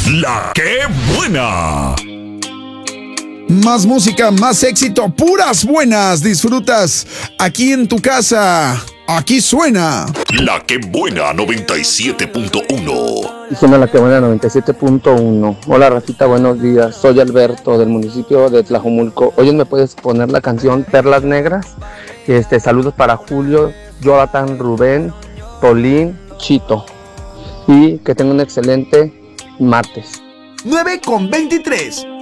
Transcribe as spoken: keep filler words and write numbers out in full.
La que buena. Más música, más éxito, puras buenas. Disfrutas aquí en tu casa. Aquí suena La que buena noventa y siete punto uno. Suena La que buena noventa y siete punto uno. Hola Rafita, buenos días. Soy Alberto del municipio de Tlajomulco. Hoy me puedes poner la canción Perlas Negras. Este, saludos para Julio, Jonathan, Rubén, Tolín, Chito. Y que tengan un excelente martes. nueve con veintitrés.